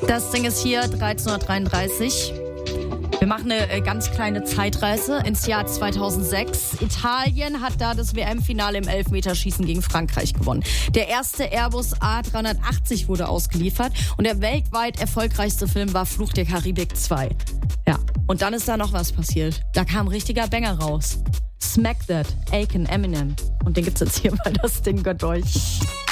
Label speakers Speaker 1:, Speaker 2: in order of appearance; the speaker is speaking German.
Speaker 1: Das Ding ist hier 1333. Wir machen eine ganz kleine Zeitreise ins Jahr 2006. Italien hat da das WM-Finale im Elfmeterschießen gegen Frankreich gewonnen. Der erste Airbus A380 wurde ausgeliefert und der weltweit erfolgreichste Film war Fluch der Karibik 2. Ja, und dann ist da noch was passiert. Da kam ein richtiger Banger raus. Smack That, Aiken, Eminem. Und den gibt's jetzt hier, weil das Ding gehört euch.